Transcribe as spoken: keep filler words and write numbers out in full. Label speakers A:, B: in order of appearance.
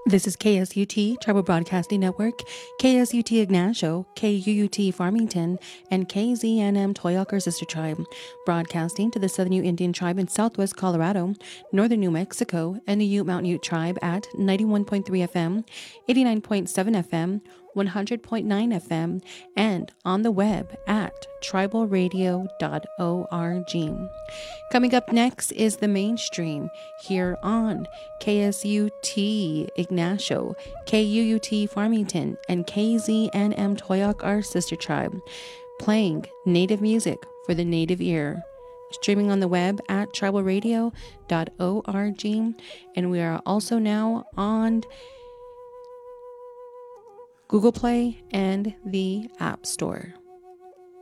A: This is K S U T, Tribal Broadcasting Network, K S U T Ignacio, K U U T Farmington, and K Z N M Toyaker Sister Tribe, broadcasting to the Southern Ute Indian Tribe in Southwest Colorado, Northern New Mexico, and the Ute Mountain Ute Tribe at ninety-one point three F M, eighty-nine point seven F M, one hundred point nine F M, and on the web at tribal radio dot org. Coming up next is the mainstream here on K S U T Ignacio, K U U T Farmington, and K Z N M Toyac, our sister tribe, playing native music for the native ear. Streaming on the web at tribal radio dot org, and we are also now on Google Play and the App Store.